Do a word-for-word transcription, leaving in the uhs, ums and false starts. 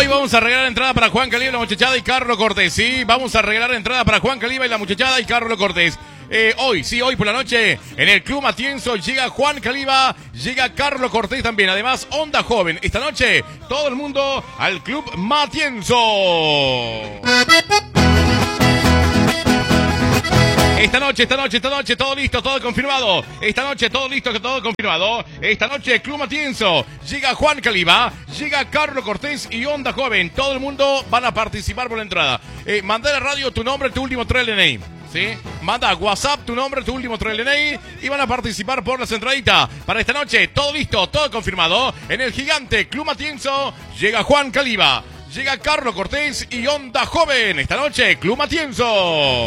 vamos a regalar entrada para Juan Caliba, la muchachada y Carlos Cortés. Sí, vamos a regalar entrada para Juan Caliba y la muchachada y Carlos Cortés. Eh, hoy, sí, hoy por la noche, en el Club Matienzo llega Juan Caliba, llega Carlos Cortés también. Además, Onda Joven. Esta noche, todo el mundo al Club Matienzo. Esta noche, esta noche, esta noche, todo listo, todo confirmado. Esta noche, todo listo, todo confirmado. Esta noche, Club Matienzo. Llega Juan Caliba, llega Carlos Cortés y Onda Joven. Todo el mundo van a participar por la entrada. Eh, manda a la radio tu nombre, tu último tres L N I. ¿Sí? Manda a WhatsApp tu nombre, tu último tres L N I y van a participar por las entraditas. Para esta noche, todo listo, todo confirmado. En el gigante Club Matienzo llega Juan Caliba, llega Carlos Cortés y Onda Joven. Esta noche, Club Matienzo.